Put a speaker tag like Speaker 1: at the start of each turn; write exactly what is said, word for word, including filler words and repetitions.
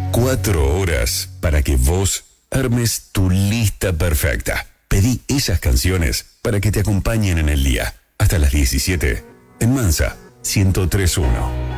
Speaker 1: Cuatro horas para que vos armes tu lista perfecta. Pedí esas canciones para que te acompañen en el día. Hasta las diecisiete en Mansa ciento tres punto uno.